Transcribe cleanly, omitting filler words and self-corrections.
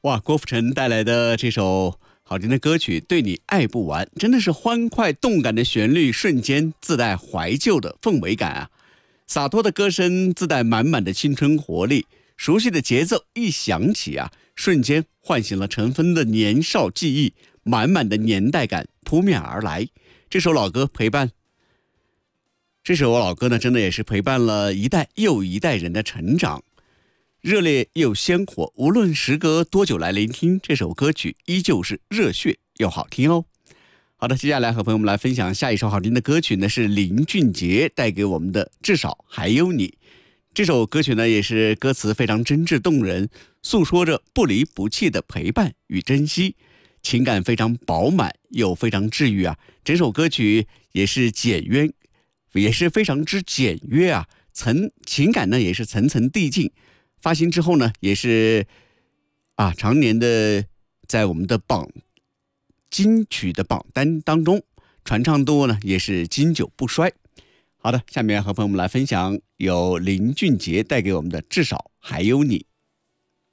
哇，郭富城带来的这首好听的歌曲《对你爱不完》，真的是欢快动感的旋律，瞬间自带怀旧的氛围感啊！洒脱的歌声自带满满的青春活力，熟悉的节奏一响起啊，瞬间唤醒了尘封的年少记忆，满满的年代感扑面而来。这首老歌呢，真的也是陪伴了一代又一代人的成长。热烈又鲜活，无论时隔多久来聆听这首歌曲，依旧是热血又好听哦。好的，接下来和朋友们来分享下一首好听的歌曲呢，是林俊杰带给我们的《至少还有你》。这首歌曲呢，也是歌词非常真挚动人，诉说着不离不弃的陪伴与珍惜，情感非常饱满又非常治愈啊。整首歌曲也是非常之简约啊，情感呢也是层层递进。发行之后呢，也是常年的在我们的金曲的榜单当中，传唱度呢也是经久不衰。好的，下面和朋友们来分享由林俊杰带给我们的《至少还有你》。